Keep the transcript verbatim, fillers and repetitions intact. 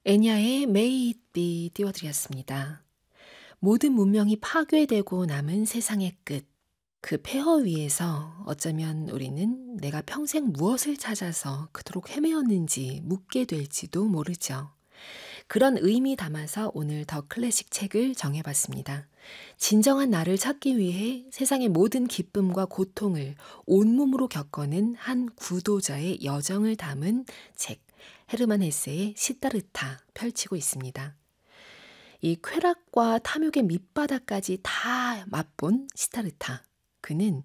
애니아의 May It Be 띄워드렸습니다. 모든 문명이 파괴되고 남은 세상의 끝. 그 폐허 위에서 어쩌면 우리는 내가 평생 무엇을 찾아서 그토록 헤매었는지 묻게 될지도 모르죠. 그런 의미 담아서 오늘 더 클래식 책을 정해봤습니다. 진정한 나를 찾기 위해 세상의 모든 기쁨과 고통을 온몸으로 겪어낸 한 구도자의 여정을 담은 책, 헤르만 헤세의 시다르타 펼치고 있습니다. 이 쾌락과 탐욕의 밑바닥까지 다 맛본 시타르타. 그는